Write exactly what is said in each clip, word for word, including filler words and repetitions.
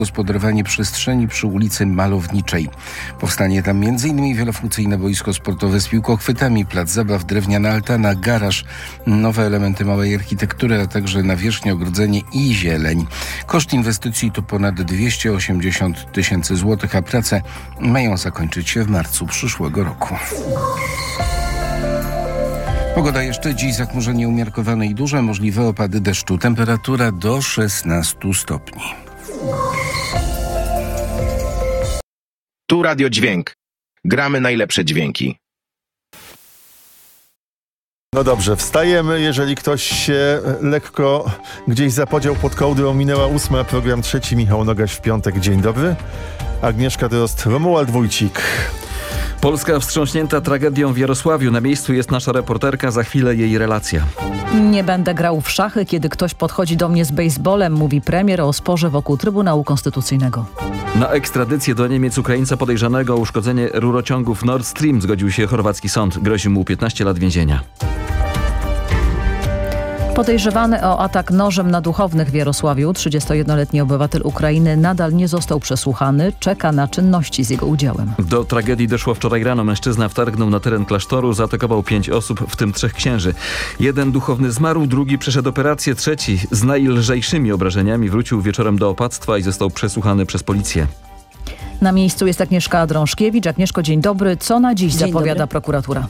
gospodarowanie przestrzeni przy ulicy Malowniczej. Powstanie tam między innymi wielofunkcyjne boisko sportowe z piłkochwytami, plac zabaw, drewniana altana, garaż, nowe elementy małej architektury, a także nawierzchnie, ogrodzenie i zieleń. Koszt inwestycji to ponad dwieście osiemdziesiąt tysięcy złotych, a prace mają zakończyć się w marcu przyszłego roku. Pogoda jeszcze dziś: zachmurzenie umiarkowane i duże, możliwe opady deszczu. Temperatura do szesnastu stopni. Tu Radio Dźwięk. Gramy najlepsze dźwięki. No dobrze, wstajemy. Jeżeli ktoś się lekko gdzieś zapodział pod kołdrą, minęła ósma, program trzeci, Michał Nogaś w piątek. Dzień dobry. Agnieszka Drozd, Romuald Wójcik. Polska wstrząśnięta tragedią w Jarosławiu. Na miejscu jest nasza reporterka, za chwilę jej relacja. Nie będę grał w szachy, kiedy ktoś podchodzi do mnie z bejsbolem, mówi premier o sporze wokół Trybunału Konstytucyjnego. Na ekstradycję do Niemiec Ukraińca podejrzanego o uszkodzenie rurociągów Nord Stream zgodził się chorwacki sąd. Grozi mu piętnaście lat więzienia. Podejrzewany o atak nożem na duchownych w Jarosławiu, trzydziestojednoletni obywatel Ukrainy nadal nie został przesłuchany. Czeka na czynności z jego udziałem. Do tragedii doszło wczoraj rano. Mężczyzna wtargnął na teren klasztoru, zaatakował pięć osób, w tym trzech księży. Jeden duchowny zmarł, drugi przeszedł operację, trzeci z najlżejszymi obrażeniami wrócił wieczorem do opactwa i został przesłuchany przez policję. Na miejscu jest Agnieszka Drążkiewicz. Agnieszko, dzień dobry. Co na dziś Dzień zapowiada dobry. prokuratura?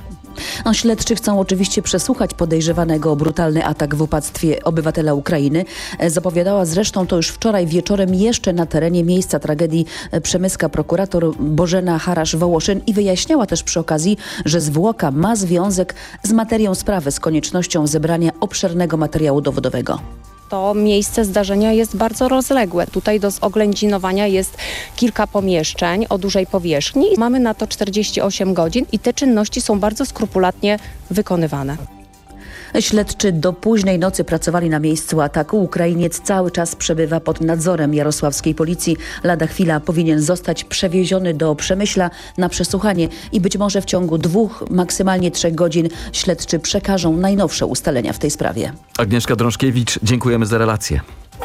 No, śledczy chcą oczywiście przesłuchać podejrzewanego o brutalny atak w opactwie obywatela Ukrainy. Zapowiadała zresztą to już wczoraj wieczorem jeszcze na terenie miejsca tragedii przemyska prokurator Bożena Harasz-Wołoszyn i wyjaśniała też przy okazji, że zwłoka ma związek z materią sprawy, z koniecznością zebrania obszernego materiału dowodowego. To miejsce zdarzenia jest bardzo rozległe. Tutaj do zoględzinowania jest kilka pomieszczeń o dużej powierzchni. Mamy na to czterdzieści osiem godzin i te czynności są bardzo skrupulatnie wykonywane. Śledczy do późnej nocy pracowali na miejscu ataku. Ukrainiec cały czas przebywa pod nadzorem jarosławskiej policji. Lada chwila powinien zostać przewieziony do Przemyśla na przesłuchanie i być może w ciągu dwóch, maksymalnie trzech godzin śledczy przekażą najnowsze ustalenia w tej sprawie. Agnieszka Drążkiewicz, dziękujemy za relację.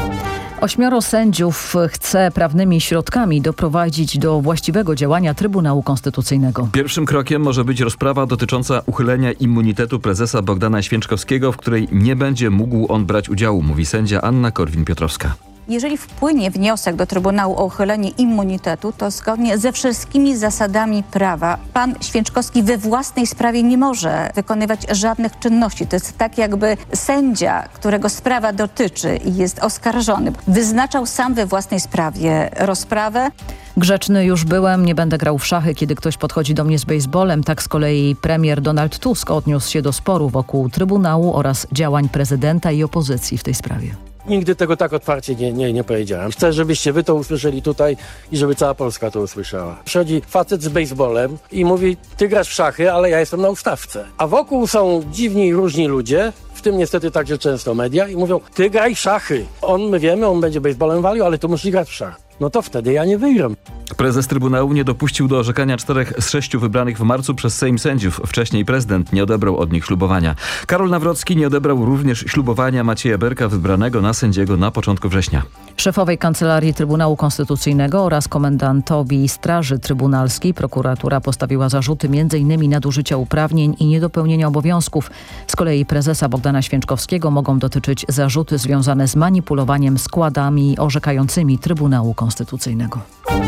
Ośmioro sędziów chce prawnymi środkami doprowadzić do właściwego działania Trybunału Konstytucyjnego. Pierwszym krokiem może być rozprawa dotycząca uchylenia immunitetu prezesa Bogdana Święczkowskiego, w której nie będzie mógł on brać udziału, mówi sędzia Anna Korwin-Piotrowska. Jeżeli wpłynie wniosek do Trybunału o uchylenie immunitetu, to zgodnie ze wszystkimi zasadami prawa pan Święczkowski we własnej sprawie nie może wykonywać żadnych czynności. To jest tak, jakby sędzia, którego sprawa dotyczy i jest oskarżony, wyznaczał sam we własnej sprawie rozprawę. Grzeczny już byłem, nie będę grał w szachy, kiedy ktoś podchodzi do mnie z bejsbolem. Tak z kolei premier Donald Tusk odniósł się do sporu wokół Trybunału oraz działań prezydenta i opozycji w tej sprawie. Nigdy tego tak otwarcie nie, nie, nie powiedziałem. Chcę, żebyście wy to usłyszeli tutaj i żeby cała Polska to usłyszała. Przychodzi facet z bejsbolem i mówi: ty grasz w szachy, ale ja jestem na ustawce. A wokół są dziwni i różni ludzie, w tym niestety także często media, i mówią: ty graj w szachy. On, my wiemy, on będzie bejsbolem walił, ale tu musi grać w szachy. No to wtedy ja nie wygram. Prezes Trybunału nie dopuścił do orzekania czterech z sześciu wybranych w marcu przez Sejm sędziów. Wcześniej prezydent nie odebrał od nich ślubowania. Karol Nawrocki nie odebrał również ślubowania Macieja Berka, wybranego na sędziego na początku września. Szefowej Kancelarii Trybunału Konstytucyjnego oraz komendantowi Straży Trybunalskiej prokuratura postawiła zarzuty między innymi nadużycia uprawnień i niedopełnienia obowiązków. Z kolei prezesa Bogdana Święczkowskiego mogą dotyczyć zarzuty związane z manipulowaniem składami orzekającymi Trybunału Konstytucyjnego.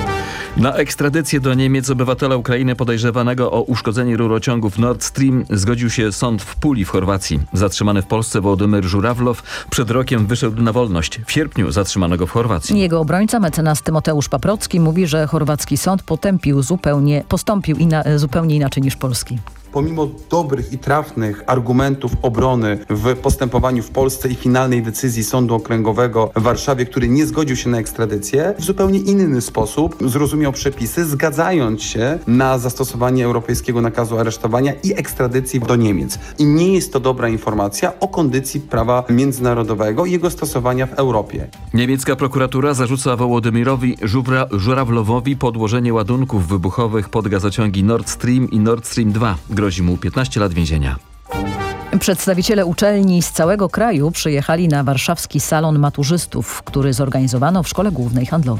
Na ekstradycję do Niemiec obywatela Ukrainy podejrzewanego o uszkodzenie rurociągów Nord Stream zgodził się sąd w Puli w Chorwacji. Zatrzymany w Polsce Wołodymyr Żurawlow przed rokiem wyszedł na wolność. W sierpniu zatrzymano go w Chorwacji. Jego obrońca, mecenas Tymoteusz Paprocki, mówi, że chorwacki sąd potępił zupełnie, postąpił ina, zupełnie inaczej niż polski. Pomimo dobrych i trafnych argumentów obrony w postępowaniu w Polsce i finalnej decyzji Sądu Okręgowego w Warszawie, który nie zgodził się na ekstradycję, w zupełnie inny sposób zrozumiał przepisy, zgadzając się na zastosowanie europejskiego nakazu aresztowania i ekstradycji do Niemiec. I nie jest to dobra informacja o kondycji prawa międzynarodowego i jego stosowania w Europie. Niemiecka prokuratura zarzuca Wołodymyrowi Żura- Żurawlowowi podłożenie ładunków wybuchowych pod gazociągi Nord Stream i Nord Stream dwa. Grozi mu piętnaście lat więzienia. Przedstawiciele uczelni z całego kraju przyjechali na warszawski salon maturzystów, który zorganizowano w Szkole Głównej Handlowej.